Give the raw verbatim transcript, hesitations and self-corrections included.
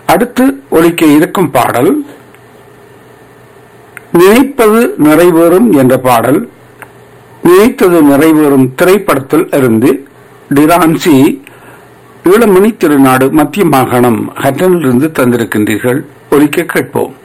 அடுத்து ஒலிக்க இருக்கும் பாடல் நினைப்பது நிறைவேறும் என்ற பாடல் நினைத்தது நிறைவேறும் திரைப்படத்தில் இருந்து டிரான்சி ஈழமணி திருநாடு மத்திய மாகாணம் ஹட்டனிலிருந்து தந்திருக்கின்றீர்கள். ஒலிக்க கேட்போம்.